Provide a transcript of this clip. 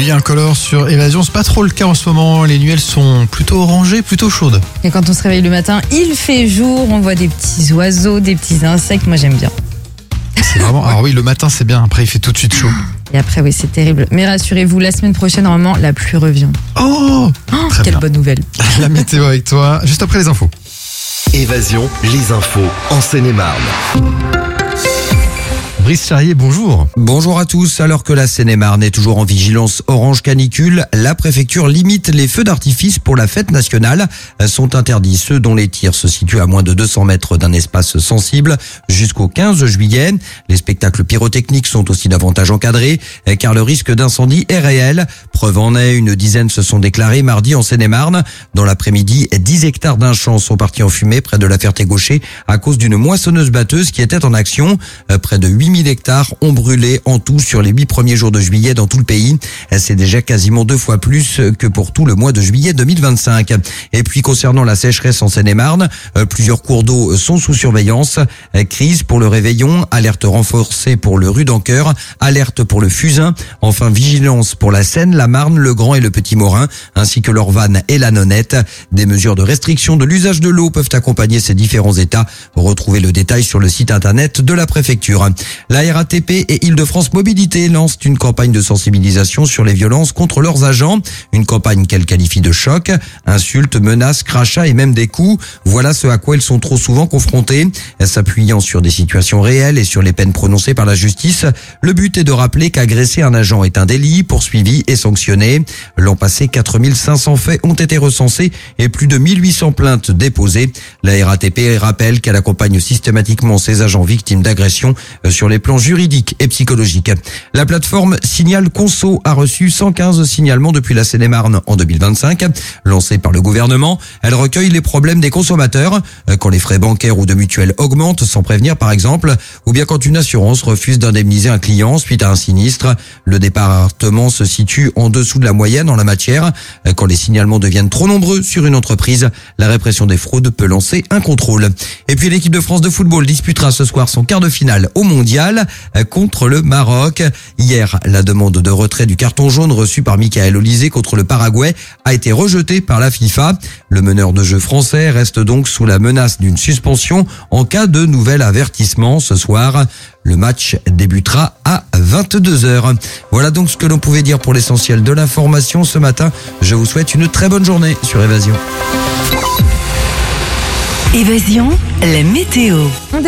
nuit incolore sur Évasion. C'est pas trop le cas en ce moment. Les nuits, elles sont plutôt orangées, plutôt chaudes. Et quand on se réveille le matin, il fait jour, on voit des petits oiseaux, des petits insectes. Moi, j'aime bien. C'est vraiment. Alors oui, le matin, c'est bien. Après, il fait tout de suite chaud. Et après, oui, c'est terrible. Mais rassurez-vous, la semaine prochaine, normalement, la pluie revient. Oh, très Quelle bien. bonne nouvelle. La météo avec toi, juste après les infos. Évasion, les infos en Seine-et-Marne. Brice Charrier, bonjour. Bonjour à tous. Alors que la Seine-et-Marne est toujours en vigilance orange canicule, la préfecture limite les feux d'artifice pour la fête nationale. Sont interdits ceux dont les tirs se situent à moins de 200 mètres d'un espace sensible jusqu'au 15 juillet. Les spectacles pyrotechniques sont aussi davantage encadrés car le risque d'incendie est réel. Preuve en est, une dizaine se sont déclarés mardi en Seine-et-Marne. Dans l'après-midi, 10 hectares d'un champ sont partis en fumée près de la Ferté-Gaucher à cause d'une moissonneuse-batteuse qui était en action. Près de 8000 hectares ont brûlé en tout sur les 8 premiers jours de juillet dans tout le pays. C'est déjà quasiment 2 fois plus que pour tout le mois de juillet 2025. Et puis concernant la sécheresse en Seine-et-Marne, plusieurs cours d'eau sont sous surveillance. Crise pour le Réveillon, alerte renforcée pour le Rudancoeur, alerte pour le Fusain, enfin vigilance pour la Seine, la Marne, le Grand et le Petit Morin, ainsi que l'Orvanne et la Nonette. Des mesures de restriction de l'usage de l'eau peuvent accompagner ces différents états. Retrouvez le détail sur le site internet de la préfecture. La RATP et Île-de-France Mobilité lancent une campagne de sensibilisation sur les violences contre leurs agents. Une campagne qu'elle qualifie de choc, insultes, menaces, crachats et même des coups. Voilà ce à quoi ils sont trop souvent confrontés. S'appuyant sur des situations réelles et sur les peines prononcées par la justice, le but est de rappeler qu'agresser un agent est un délit, poursuivi et sanctionné. L'an passé, 4500 faits ont été recensés et plus de 1800 plaintes déposées. La RATP rappelle qu'elle accompagne systématiquement ses agents victimes d'agressions sur les plans juridiques et psychologiques. La plateforme Signal Conso a reçu 115 signalements depuis la Seine-et-Marne en 2025. Lancée par le gouvernement, elle recueille les problèmes des consommateurs, quand les frais bancaires ou de mutuelle augmentent sans prévenir par exemple, ou bien quand une assurance refuse d'indemniser un client suite à un sinistre. Le département se situe en dessous de la moyenne en la matière. Quand les signalements deviennent trop nombreux sur une entreprise, la répression des fraudes peut lancer un contrôle. Et puis l'équipe de France de football disputera ce soir son quart de finale au mondial contre le Maroc. Hier, la demande de retrait du carton jaune reçu par Michael Olise contre le Paraguay a été rejetée par la FIFA. Le meneur de jeu français reste donc sous la menace d'une suspension en cas de nouvel avertissement ce soir. Le match débutera à 22h. Voilà donc ce que l'on pouvait dire pour l'essentiel de l'information ce matin. Je vous souhaite une très bonne journée sur Évasion. Évasion, la météo.